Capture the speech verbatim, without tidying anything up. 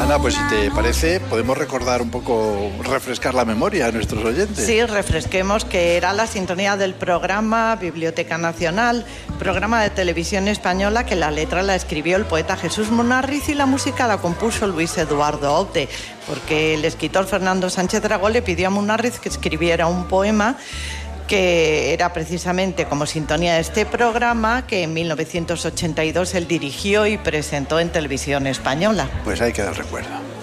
Ana, pues si te parece, podemos recordar un poco, refrescar la memoria a nuestros oyentes. Sí, refresquemos que era la sintonía del programa Biblioteca Nacional, programa de televisión española que la letra la escribió el poeta Jesús Munarriz y la música la compuso Luis Eduardo Aute, porque el escritor Fernando Sánchez Dragó le pidió a Munarriz que escribiera un poema que era precisamente como sintonía de este programa que en mil novecientos ochenta y dos él dirigió y presentó en televisión española. Pues ahí queda el recuerdo.